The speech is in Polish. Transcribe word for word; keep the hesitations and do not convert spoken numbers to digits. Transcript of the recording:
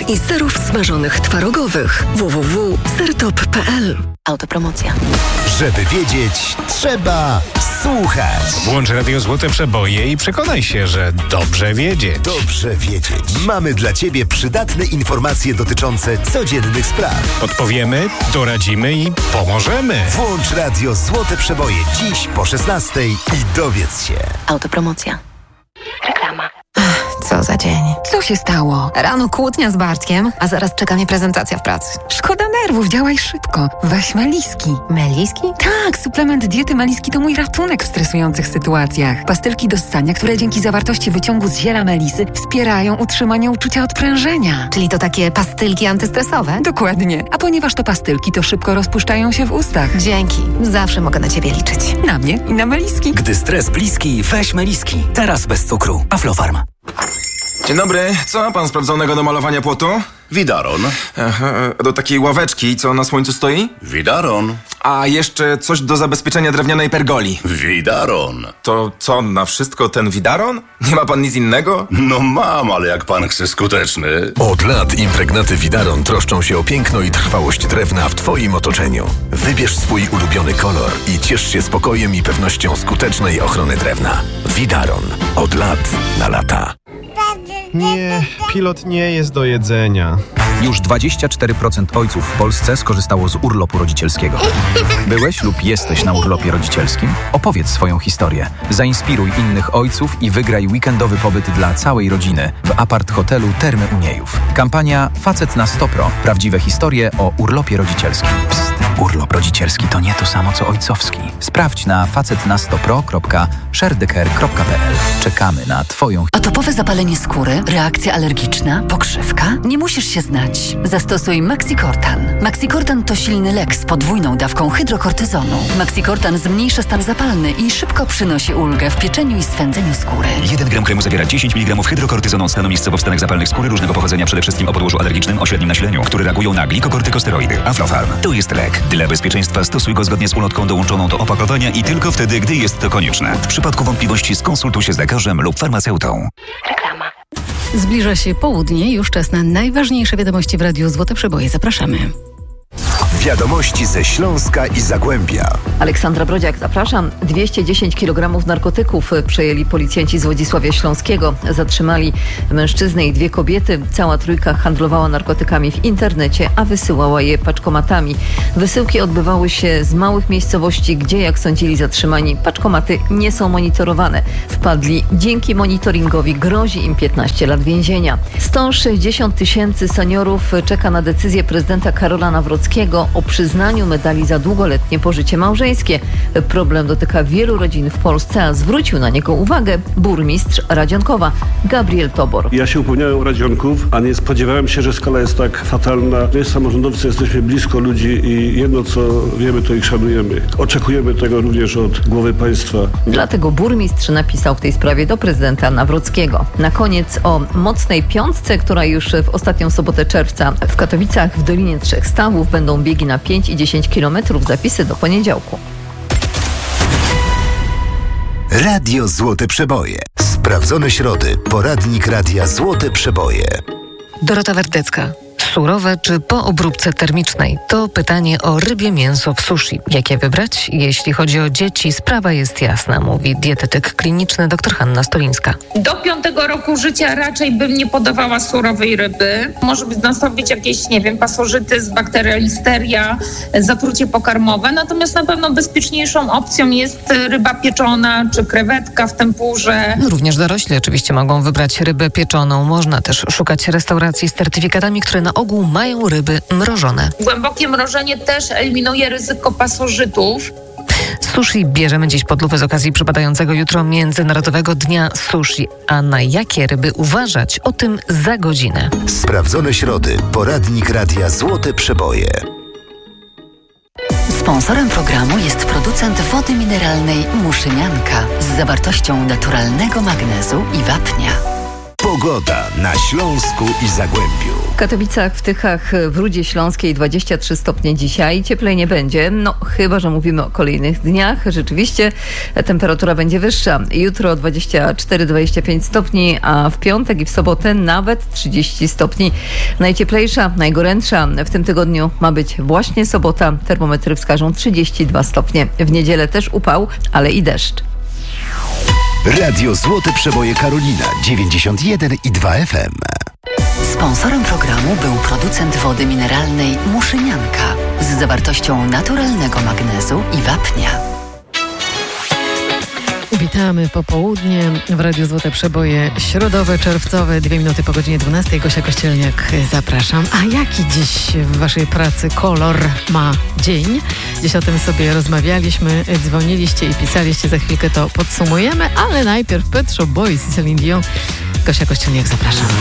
tłustowych i serów smażonych twarogowych. w w w kropka sertop kropka p l. Autopromocja. Żeby wiedzieć, trzeba słuchać. Włącz Radio Złote Przeboje i przekonaj się, że dobrze wiedzieć. Dobrze wiedzieć. Mamy dla Ciebie przydatne informacje dotyczące codziennych spraw. Podpowiemy, doradzimy i pomożemy. Włącz Radio Złote Przeboje dziś po szesnastej i dowiedz się. Autopromocja. Reklama. Co za dzień. Co się stało? Rano kłótnia z Bartkiem, a zaraz czeka mnie prezentacja w pracy. Szkoda nerwów, działaj szybko. Weź Meliski. Meliski? Tak, suplement diety Meliski to mój ratunek w stresujących sytuacjach. Pastylki do ssania, które dzięki zawartości wyciągu z ziela melisy wspierają utrzymanie uczucia odprężenia. Czyli to takie pastylki antystresowe? Dokładnie. A ponieważ to pastylki, to szybko rozpuszczają się w ustach. Dzięki. Zawsze mogę na Ciebie liczyć. Na mnie i na Meliski. Gdy stres bliski, weź Meliski. Teraz bez cukru. Aflofarm. Dzień dobry, co ma pan sprawdzonego do malowania płotu? Widaron. Aha, do takiej ławeczki, co na słońcu stoi? Widaron. A jeszcze coś do zabezpieczenia drewnianej pergoli. Widaron. To co, na wszystko ten widaron? Nie ma pan nic innego? No mam, ale jak pan chce skuteczny. Od lat impregnaty Widaron troszczą się o piękno i trwałość drewna w Twoim otoczeniu. Wybierz swój ulubiony kolor i ciesz się spokojem i pewnością skutecznej ochrony drewna. Widaron. Od lat na lata. Nie, pilot nie jest do jedzenia. Już dwadzieścia cztery procent ojców w Polsce skorzystało z urlopu rodzicielskiego. Byłeś lub jesteś na urlopie rodzicielskim? Opowiedz swoją historię. Zainspiruj innych ojców i wygraj weekendowy pobyt dla całej rodziny w apart-hotelu Termy Uniejów. Kampania Facet na sto pro. Prawdziwe historie o urlopie rodzicielskim. Psst, urlop rodzicielski to nie to samo co ojcowski. Sprawdź na facet na sto pro kropka sharedecare kropka p l. Czekamy na Twoją... Atopowe zapalenie skóry, reakcja alergiczna, pokrzywka? Nie musisz się znać. Zastosuj Maxicortan. Maxicortan to silny lek z podwójną dawką hydrokortyzonu. Maxicortan zmniejsza stan zapalny i szybko przynosi ulgę w pieczeniu i swędzeniu skóry. jeden gram kremu zawiera dziesięć miligramów hydrokortyzonu od stanu miejscowo w stanach zapalnych skóry różnego pochodzenia, przede wszystkim o podłożu alergicznym o średnim nasileniu, które reagują na glikokortykosteroidy. Aflofarm. To jest lek. Dla bezpieczeństwa stosuj go zgodnie z ulotką dołączoną do opakowania i tylko wtedy, gdy jest to konieczne. W przypadku wątpliwości skonsultuj się z lekarzem lub farmaceutą. Reklama. Zbliża się południe, już czas na najważniejsze wiadomości w Radiu Złote Przeboje. Zapraszamy. Wiadomości ze Śląska i Zagłębia. Aleksandra Brodziak, zapraszam. dwieście dziesięć kilogramów narkotyków przejęli policjanci z Wodzisławia Śląskiego. Zatrzymali mężczyznę i dwie kobiety. Cała trójka handlowała narkotykami w internecie, a wysyłała je paczkomatami. Wysyłki odbywały się z małych miejscowości, gdzie, jak sądzili zatrzymani, paczkomaty nie są monitorowane. Wpadli dzięki monitoringowi, grozi im piętnaście lat więzienia. sto sześćdziesiąt tysięcy seniorów czeka na decyzję prezydenta Karola Nawrockiego o przyznaniu medali za długoletnie pożycie małżeńskie. Problem dotyka wielu rodzin w Polsce, a zwrócił na niego uwagę burmistrz Radzionkowa, Gabriel Tobor. Ja się upomniałem o Radzionków, a nie spodziewałem się, że skala jest tak fatalna. My, samorządowcy, jesteśmy blisko ludzi i jedno, co wiemy, to ich szanujemy. Oczekujemy tego również od głowy państwa. Dlatego burmistrz napisał w tej sprawie do prezydenta Nawrockiego. Na koniec o mocnej piątce, która już w ostatnią sobotę czerwca w Katowicach w Dolinie Trzech Stawów będą biegi na pięć i dziesięć kilometrów. Zapisy do poniedziałku. Radio Złote Przeboje. Sprawdzone środy. Poradnik Radia Złote Przeboje. Dorota Werdecka. Surowe czy po obróbce termicznej? To pytanie o rybie mięso w sushi. Jak je wybrać? Jeśli chodzi o dzieci, sprawa jest jasna, mówi dietetyk kliniczny dr Hanna Stolińska. Do piątego roku życia raczej bym nie podawała surowej ryby. Może nastąpić jakieś, nie wiem, pasożytyzm, bakteria listeria, zatrucie pokarmowe. Natomiast na pewno bezpieczniejszą opcją jest ryba pieczona czy krewetka w tempurze. Również dorośli oczywiście mogą wybrać rybę pieczoną. Można też szukać restauracji z certyfikatami, które na ogół mają ryby mrożone. Głębokie mrożenie też eliminuje ryzyko pasożytów. Sushi bierzemy dziś pod lupę z okazji przypadającego jutro Międzynarodowego Dnia Sushi. A na jakie ryby uważać? O tym za godzinę. Sprawdzone środy. Poradnik Radia Złote Przeboje. Sponsorem programu jest producent wody mineralnej Muszynianka z zawartością naturalnego magnezu i wapnia. Pogoda na Śląsku i Zagłębiu. W Katowicach, w Tychach, w Rudzie Śląskiej dwadzieścia trzy stopnie dzisiaj. Cieplej nie będzie, no chyba że mówimy o kolejnych dniach. Rzeczywiście temperatura będzie wyższa. Jutro dwadzieścia cztery do dwudziestu pięciu stopni, a w piątek i w sobotę nawet trzydzieści stopni. Najcieplejsza, najgorętsza w tym tygodniu ma być właśnie sobota. Termometry wskażą trzydzieści dwa stopnie. W niedzielę też upał, ale i deszcz. Radio Złote Przeboje Karolina dziewięćdziesiąt jeden i dwa F M. Sponsorem programu był producent wody mineralnej Muszynianka z zawartością naturalnego magnezu i wapnia. Witamy popołudnie w Radiu Złote Przeboje środowe, czerwcowe, dwie minuty po godzinie dwunastej. Gosia Kościelniak, zapraszam. A jaki dziś w waszej pracy kolor ma dzień? Dziś o tym sobie rozmawialiśmy, dzwoniliście i pisaliście, za chwilkę to podsumujemy, ale najpierw Pet Shop Boys i Celine Dion. Gosia Kościelniak, zapraszam.